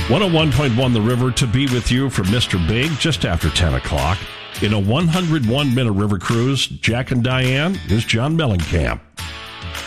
101.1 The River to be with you from Mr. Big just after 10 o'clock. In a 101-minute river cruise, Jack and Diane, is John Mellencamp.